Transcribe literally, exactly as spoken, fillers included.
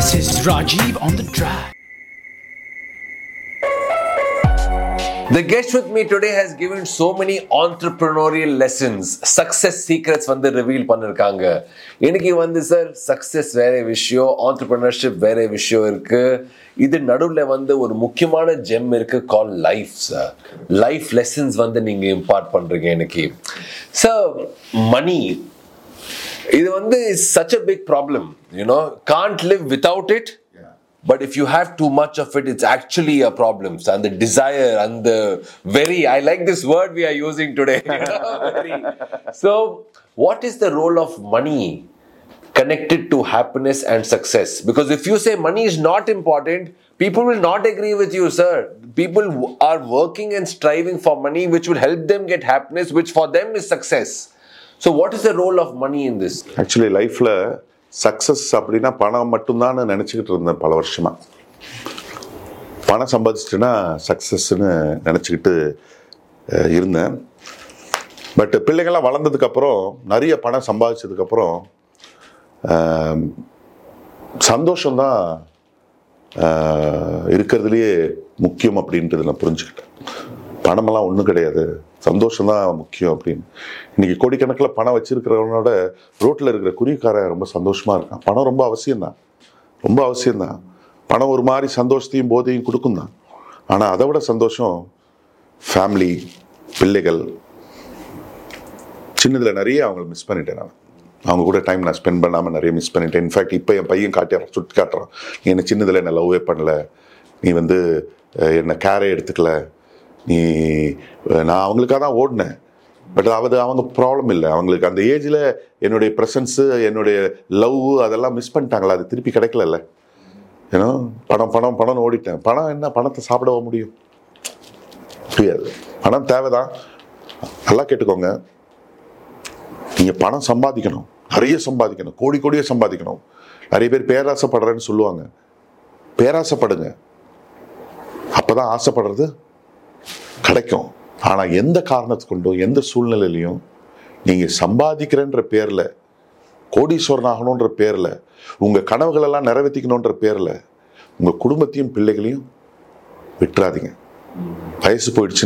This is Rajiv on the track. The guest with me today has given so many entrepreneurial lessons, success secrets வந்து reveal பண்ணிருக்காங்க. இன்னைக்கு வந்து sir success வேற விஷயம், entrepreneurship வேற விஷயம் இருக்கு. இது நடுவுல வந்து ஒரு முக்கியமான gem இருக்கு called life sir. Life lessons வந்து நீங்க impart பண்றீங்க இன்னைக்கு. Sir, money இது வந்து is such a big problem, you know, can't live without it. But if you have too much of it, it's actually a problem. And the desire and the very, I like this word we are using today. Very. So, what is the role of money connected to happiness and success? Because if you say money is not important, people will not agree with you, sir. People are working and striving for money, which will help them get happiness, which for them is success. So, what is the role of money in this? Actually, life la success அப்படின்னா பணம் மட்டும்தான் நினச்சிக்கிட்டு இருந்தேன் பல வருஷமாக. பணம் சம்பாதிச்சுட்டுனா சக்ஸஸ்ன்னு நினச்சிக்கிட்டு இருந்தேன். பட் பிள்ளைங்கள்லாம் வளர்ந்ததுக்கப்புறம் நிறைய பணம் சம்பாதிச்சதுக்கப்புறம் சந்தோஷம்தான் இருக்கிறதுலையே முக்கியம் அப்படின்றது நான் புரிஞ்சுக்கிட்டேன். பணமெல்லாம் ஒன்றும் கிடையாது, சந்தோஷம்தான் முக்கியம் அப்படின்னு. இன்றைக்கி கோடிக்கணக்கில் பணம் வச்சுருக்கிறவனோட ரோட்டில் இருக்கிற குறிக்காரன் ரொம்ப சந்தோஷமாக இருக்கான். பணம் ரொம்ப அவசியம்தான், ரொம்ப அவசியம்தான். பணம் ஒரு மாதிரி சந்தோஷத்தையும் போதையும் கொடுக்கும் தான். ஆனால் அதை விட சந்தோஷம் ஃபேமிலி, பிள்ளைகள். சின்னதில் நிறைய அவங்கள மிஸ் பண்ணிட்டேன். நான் அவங்க கூட டைம் நான் ஸ்பெண்ட் பண்ணாமல் நிறைய மிஸ் பண்ணிட்டேன். இன்ஃபேக்ட் இப்போ என் பையன் காட்டிடுறான், சுட்டி காட்டுறான், நீ என்னை சின்னதில் என்ன லவ்வே பண்ணலை, நீ வந்து என்னை கேரே எடுத்துக்கல, நீ நான் அவங்களுக்காக தான் ஓடினேன். பட் அது அவங்க ப்ராப்ளம் இல்லை. அவங்களுக்கு அந்த ஏஜில் என்னுடைய ப்ரெசன்ஸு, என்னுடைய லவ் அதெல்லாம் மிஸ் பண்ணிட்டாங்களா, அது திருப்பி கிடைக்கல. ஏன்னா பணம் பணம் பணம்னு ஓடிட்டேன். பணம் என்ன, பணத்தை சாப்பிடவா முடியும்? முடியாது. பணம் தேவைதான். நல்லா கேட்டுக்கோங்க, நீங்கள் பணம் சம்பாதிக்கணும், நிறைய சம்பாதிக்கணும், கோடி கோடியே சம்பாதிக்கணும். நிறைய பேர் பேராசைப்படுறேன்னு சொல்லுவாங்க. பேராசைப்படுங்க, அப்போ தான் ஆசைப்படுறது கிடைக்கும். ஆனால் எந்த காரணத்தை கொண்டும் எந்த சூழ்நிலையிலையும் நீங்கள் சம்பாதிக்கிறேன்ற பேரில், கோடீஸ்வரன் ஆகணுன்ற பேரில், உங்கள் கனவுகளெல்லாம் நிறைவேற்றிக்கணுன்ற பேரில் உங்கள் குடும்பத்தையும் பிள்ளைகளையும் விட்டுறாதீங்க. வயசு போயிடுச்சு